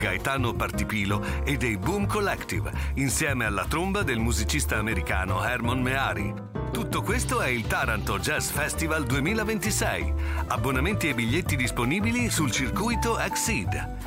Gaetano Partipilo e dei Boom Collective, insieme alla tromba del musicista americano Hermon Meari. Tutto questo è il Taranto Jazz Festival 2026. Abbonamenti e biglietti disponibili sul circuito Exceed.